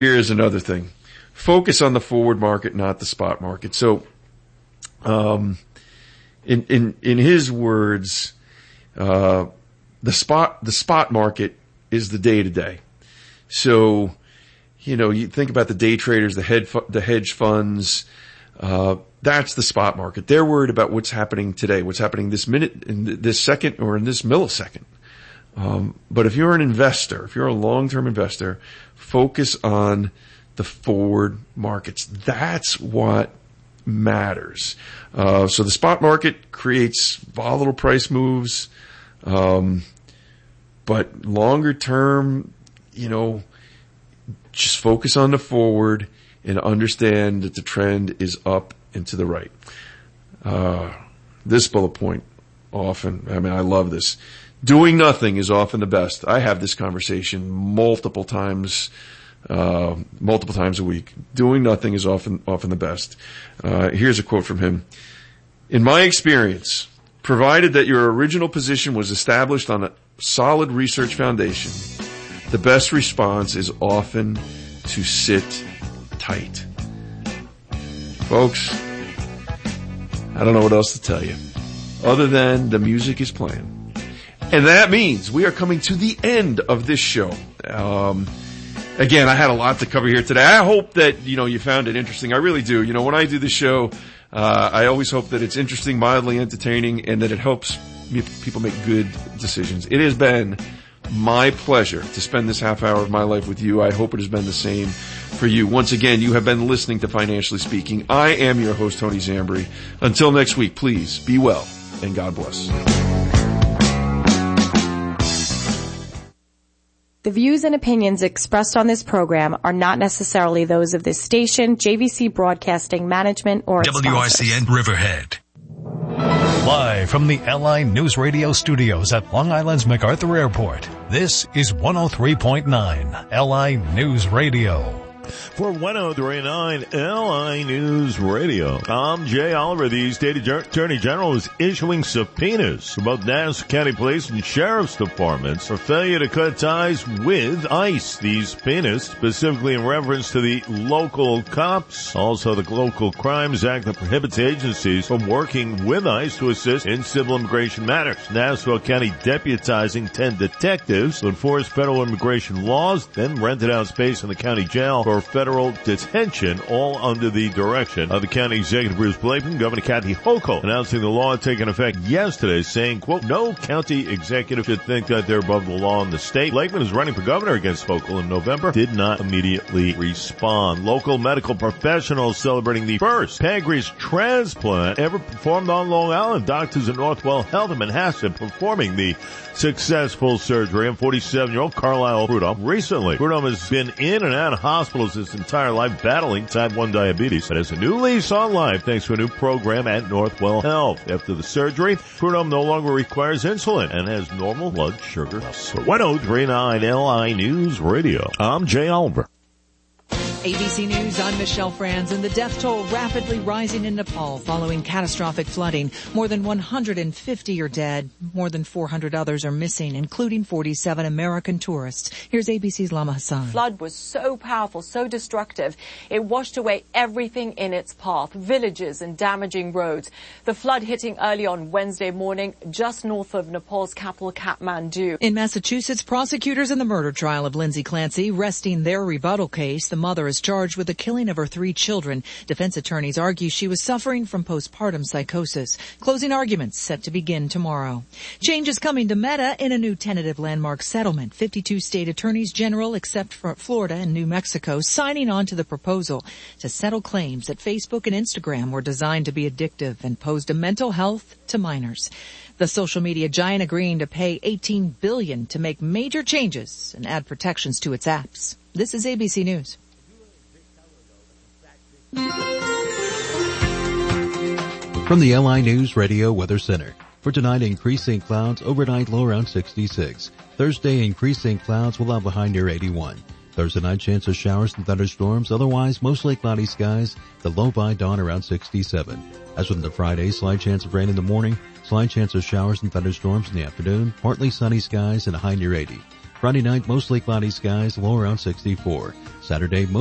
Here's another thing. Focus on the forward market, not the spot market. So, in his words, the spot market is the day to day. So, you think about the day traders, the hedge funds, that's the spot market. They're worried about what's happening today, what's happening this minute, in this second, or in this millisecond. But if you're an investor, if you're a long-term investor, focus on the forward markets. That's what matters. So the spot market creates volatile price moves. But longer term, just focus on the forward and understand that the trend is up and to the right. This bullet point I love this. Doing nothing is often the best. I have this conversation multiple times a week. Doing nothing is often the best. Here's a quote from him. In my experience, provided that your original position was established on a solid research foundation, the best response is often to sit tight. Folks, I don't know what else to tell you other than the music is playing. And that means we are coming to the end of this show. Again, I had a lot to cover here today. I hope that, you found it interesting. I really do. When I do the show, I always hope that it's interesting, mildly entertaining, and that it helps people make good decisions. It has been my pleasure to spend this half hour of my life with you. I hope it has been the same for you. Once again, you have been listening to Financially Speaking. I am your host, Tony Zambri. Until next week, please be well and God bless. The views and opinions expressed on this program are not necessarily those of this station, JVC Broadcasting Management, or its WICN Riverhead. Live from the LI News Radio studios at Long Island's MacArthur Airport, this is 103.9 LI News Radio. For 103.9 LI News Radio, I'm Jay Oliver. The State Attorney General is issuing subpoenas for both Nassau County Police and Sheriff's Departments for failure to cut ties with ICE. These subpoenas specifically in reference to the local cops, also the Local Crimes Act that prohibits agencies from working with ICE to assist in civil immigration matters. Nassau County deputizing 10 detectives to enforce federal immigration laws, then rented out space in the county jail for federal detention, all under the direction of the county executive Bruce Blakeman. Governor Kathy Hochul announcing the law taking effect yesterday, saying, quote, no county executive should think that they're above the law in the state. Blakeman is running for governor against Hochul in November, did not immediately respond. Local medical professionals celebrating the first pancreas transplant ever performed on Long Island. Doctors at Northwell Health in Manhasset performing the successful surgery on 47-year-old Carlisle Prudhomme. Recently, Prudhomme has been in and out of hospitals his entire life battling type 1 diabetes, but has a new lease on life thanks to a new program at Northwell Health. After the surgery, Prudhomme no longer requires insulin and has normal blood sugar. For 103.9 LI News Radio, I'm Jay Oliver. ABC News, I'm Michelle Franz, and the death toll rapidly rising in Nepal following catastrophic flooding. More than 150 are dead. More than 400 others are missing, including 47 American tourists. Here's ABC's Lama Hassan. The flood was so powerful, so destructive, it washed away everything in its path, villages and damaging roads. The flood hitting early on Wednesday morning just north of Nepal's capital, Kathmandu. In Massachusetts, prosecutors in the murder trial of Lindsay Clancy resting their rebuttal case. The mother is charged with the killing of her 3 children. Defense attorneys argue she was suffering from postpartum psychosis. Closing arguments set to begin tomorrow. Change is coming to Meta in a new tentative landmark settlement. 52 state attorneys general, except for Florida and New Mexico, signing on to the proposal to settle claims that Facebook and Instagram were designed to be addictive and posed a mental health to minors. The social media giant agreeing to pay $18 billion to make major changes and add protections to its apps. This is ABC News. From the LI News Radio Weather Center. For tonight, increasing clouds, overnight low around 66. Thursday, increasing clouds will have a high near 81. Thursday night, chance of showers and thunderstorms, otherwise mostly cloudy skies, the low by dawn around 67. As with the Friday, slight chance of rain in the morning, slight chance of showers and thunderstorms in the afternoon, partly sunny skies and a high near 80. Friday night, mostly cloudy skies, low around 64. Saturday,